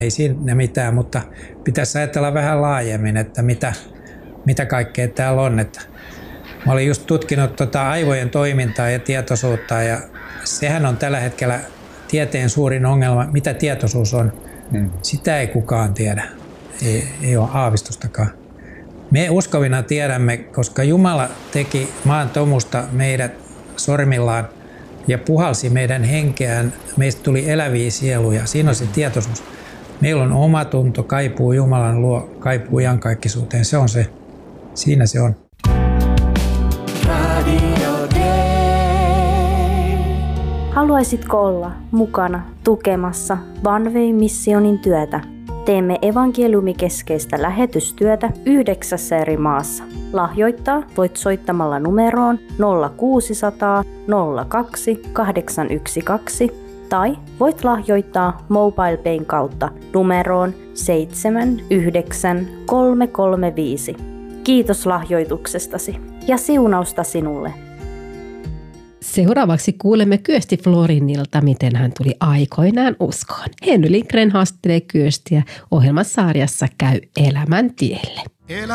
Ei siinä mitään, mutta pitäisi ajatella vähän laajemmin, että mitä kaikkea täällä on. Mä olin just tutkinut aivojen toimintaa ja tietoisuutta ja sehän on tällä hetkellä tieteen suurin ongelma, mitä tietoisuus on. Sitä ei kukaan tiedä, ei ole aavistustakaan. Me uskovina tiedämme, koska Jumala teki maan tomusta meidät sormillaan ja puhalsi meidän henkeään, meistä tuli eläviä sieluja. Siinä on se tietoisuus. Meillä on omatunto, kaipuu Jumalan luo, kaipuu iankaikkisuuteen. Se on se. Siinä se on. Haluaisitko olla mukana tukemassa Vanvey Missionin työtä? Teemme evankeliumikeskeistä lähetystyötä 9 eri maassa. Lahjoittaa voit soittamalla numeroon 0600 02 812 tai voit lahjoittaa MobilePayn kautta numeroon 79335. Kiitos lahjoituksestasi ja siunausta sinulle. Seuraavaksi kuulemme Kyösti Florinilta, miten hän tuli aikoinaan uskoon. Henry Lindgren haastattelee Kyöstiä ohjelmasarjassa Käy elämän tielle.